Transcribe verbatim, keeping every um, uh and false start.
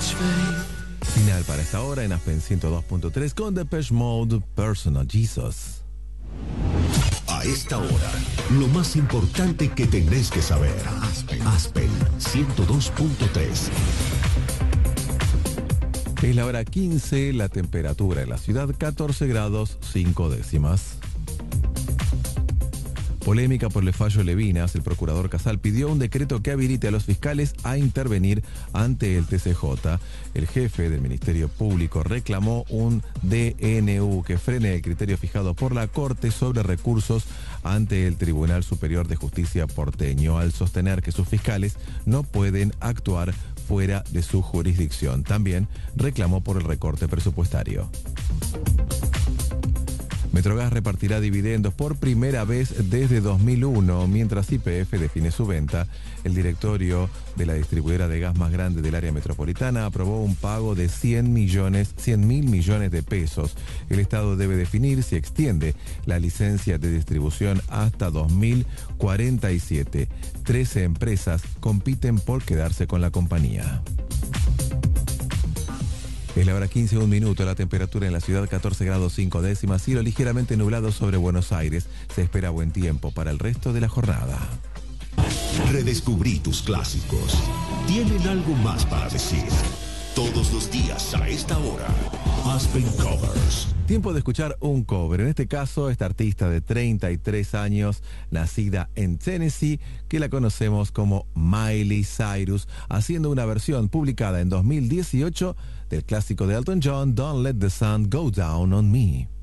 Final para esta hora en Aspen ciento dos punto tres con Depeche Mode, Personal Jesus. A esta hora, lo más importante que tenés que saber. Aspen, Aspen ciento dos punto tres. Es la hora quince, la temperatura en la ciudad catorce grados cinco décimas. Polémica por el fallo Levinas. El procurador Casal pidió un decreto que habilite a los fiscales a intervenir ante el T C J. El jefe del Ministerio Público reclamó un D N U que frene el criterio fijado por la Corte sobre recursos ante el Tribunal Superior de Justicia porteño, al sostener que sus fiscales no pueden actuar fuera de su jurisdicción. También reclamó por el recorte presupuestario. Metrogas repartirá dividendos por primera vez desde dos mil uno, mientras Y P F define su venta. El directorio de la distribuidora de gas más grande del área metropolitana aprobó un pago de cien millones, cien mil millones de pesos. El Estado debe definir si extiende la licencia de distribución hasta dos mil cuarenta y siete. trece empresas compiten por quedarse con la compañía. Es la hora quince, un minuto, la temperatura en la ciudad catorce grados cinco décimas, cielo ligeramente nublado sobre Buenos Aires. Se espera buen tiempo para el resto de la jornada. Redescubrí tus clásicos. Tienen algo más para decir. Todos los días a esta hora, Aspen Covers. Tiempo de escuchar un cover. En este caso, esta artista de treinta y tres años, nacida en Tennessee, que la conocemos como Miley Cyrus, haciendo una versión publicada en dos mil dieciocho del clásico de Elton John, Don't Let the Sun Go Down on Me.